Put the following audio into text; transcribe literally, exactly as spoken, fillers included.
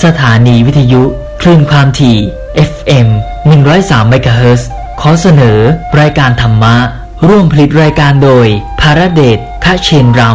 สถานีวิทยุคลื่นความถี่ เอฟ เอ็ม หนึ่งร้อยสาม เมกะเฮิรตซ์ขอเสนอรายการธรรมะร่วมผลิตรายการโดยภารเดช คเชนราม